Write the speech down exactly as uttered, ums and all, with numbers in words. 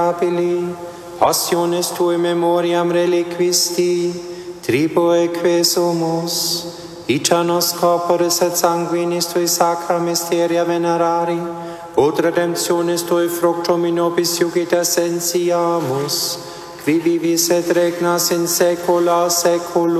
passiones tui memoriam reliquisti, triboe que sumus, ica nos corporis et sanguinis tui sacra mysteria venerari, ut redemptionis tui fructum in nobis iugita sentiamus, qui vivis et regnas in saecula saeculum.